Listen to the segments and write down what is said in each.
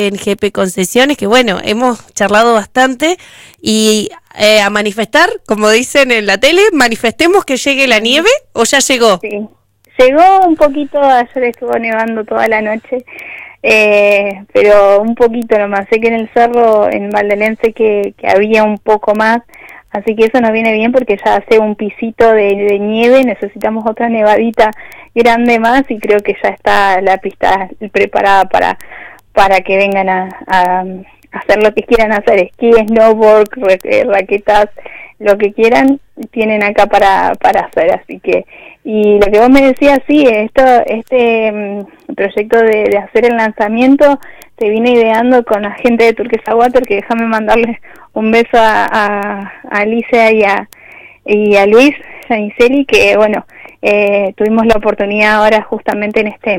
en GP Concesiones, que bueno, hemos charlado bastante y a manifestar, como dicen en la tele, manifestemos que llegue la nieve, ¿o ya llegó? Sí, llegó un poquito, ayer estuvo nevando toda la noche, pero un poquito nomás. Sé que en el cerro, en Valdelense, que había un poco más, así que eso nos viene bien porque ya hace un pisito de nieve, necesitamos otra nevadita grande más y creo que ya está la pista preparada para que vengan a hacer lo que quieran hacer, esquí, snowboard, raquetas, lo que quieran, tienen acá para hacer. Así que, y lo que vos me decías, sí, este proyecto de hacer el lanzamiento se vine ideando con la gente de Turquesa Water, que déjame mandarles un beso a Alicia y a Luis Janiceli, que bueno, tuvimos la oportunidad ahora justamente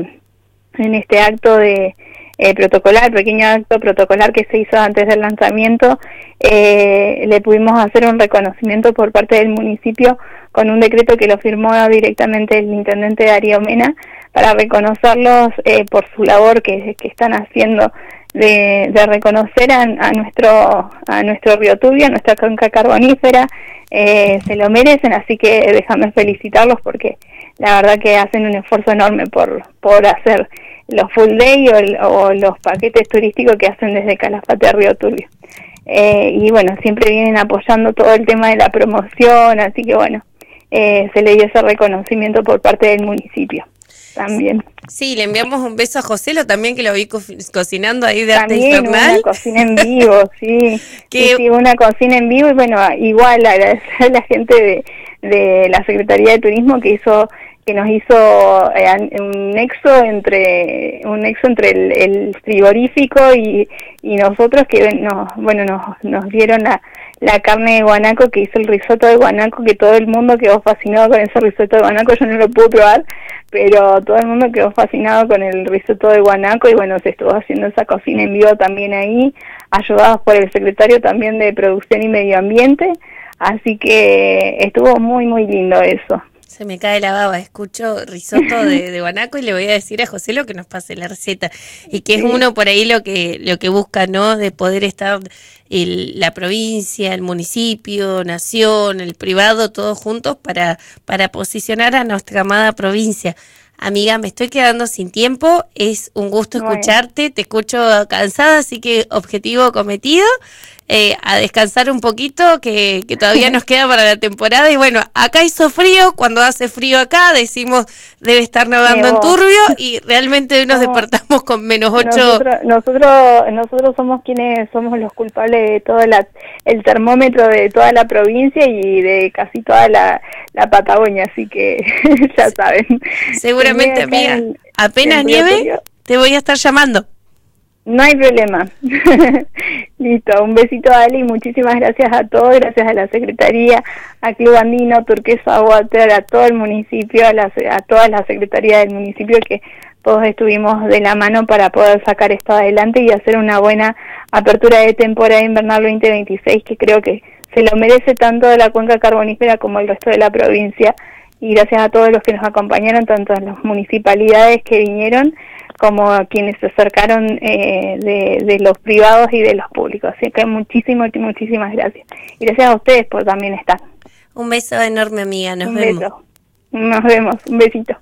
en este acto de protocolar, pequeño acto protocolar que se hizo antes del lanzamiento, le pudimos hacer un reconocimiento por parte del municipio con un decreto que lo firmó directamente el intendente Darío Mena para reconocerlos por su labor que están haciendo de reconocer a nuestro Río Turbio, a nuestra cuenca carbonífera. Se lo merecen, así que déjame felicitarlos porque la verdad que hacen un esfuerzo enorme por hacer los full day o los paquetes turísticos que hacen desde Calafate a Río Turbio. Y bueno, siempre vienen apoyando todo el tema de la promoción, así que bueno, se le dio ese reconocimiento por parte del municipio también. Sí, le enviamos un beso a Joselo también, que lo vi cocinando ahí de arte infernal. También una cocina en vivo, sí. Sí, una cocina en vivo y bueno, igual agradecer a la gente de la Secretaría de Turismo que nos hizo un nexo entre el frigorífico y nosotros, que nos dieron la carne de guanaco, que hizo el risotto de guanaco, que todo el mundo quedó fascinado con ese risotto de guanaco. Yo no lo pude probar, pero todo el mundo quedó fascinado con el risotto de guanaco y bueno, se estuvo haciendo esa cocina en vivo también ahí, ayudados por el secretario también de Producción y Medio Ambiente, así que estuvo muy muy lindo eso. Se me cae la baba, escucho risotto de guanaco y le voy a decir a José lo que nos pase la receta. Y que es uno por ahí lo que busca, ¿no? De poder estar la provincia, el municipio, nación, el privado, todos juntos para posicionar a nuestra amada provincia. Amiga, me estoy quedando sin tiempo, es un gusto escucharte, te escucho cansada, así que objetivo cometido. A descansar un poquito, que todavía nos queda para la temporada. Y bueno, acá hizo frío, cuando hace frío acá decimos debe estar nevando en Turbio y realmente nos despertamos con -8. Nosotros somos quienes somos los culpables de todo el termómetro de toda la provincia y de casi toda la Patagonia, así que ya saben. Seguramente, amiga, apenas nieve te voy a estar llamando. No hay problema. Listo, un besito a Ali, muchísimas gracias a todos, gracias a la Secretaría, a Club Andino, Turquesa Water, a todo el municipio, a toda la Secretaría del municipio, que todos estuvimos de la mano para poder sacar esto adelante y hacer una buena apertura de temporada invernal 2026, que creo que se lo merece tanto de la cuenca carbonífera como el resto de la provincia. Y gracias a todos los que nos acompañaron, tanto en las municipalidades que vinieron, como a quienes se acercaron de los privados y de los públicos. Así que muchísimas gracias. Y gracias a ustedes por también estar. Un beso enorme, amiga. Nos vemos. Un besito.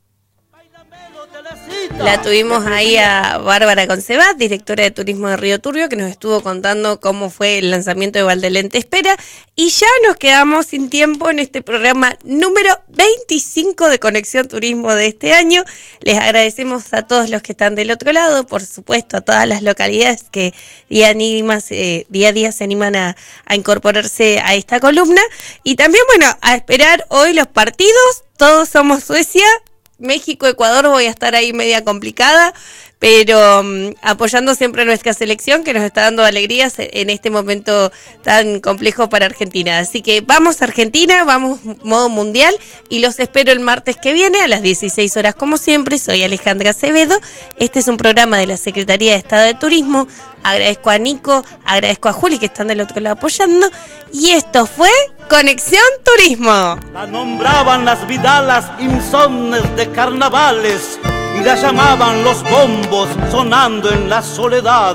La tuvimos ahí a Bárbara Concebat, directora de Turismo de Río Turbio, que nos estuvo contando cómo fue el lanzamiento de Valdelente Espera. Y ya nos quedamos sin tiempo en este programa número 25 de Conexión Turismo de este año. Les agradecemos a todos los que están del otro lado, por supuesto a todas las localidades que día a día se animan a incorporarse a esta columna. Y también, bueno, a esperar hoy los partidos. Todos somos Suecia. México, Ecuador, voy a estar ahí media complicada, pero apoyando siempre a nuestra selección, que nos está dando alegrías en este momento tan complejo para Argentina. Así que vamos a Argentina, vamos modo mundial, y los espero el martes que viene a las 16 horas como siempre. Soy Alejandra Acevedo, este es un programa de la Secretaría de Estado de Turismo. Agradezco a Nico, agradezco a Juli, que están del otro lado apoyando, y esto fue Conexión Turismo. La nombraban las vidalas insomnes de carnavales y la llamaban los bombos sonando en la soledad.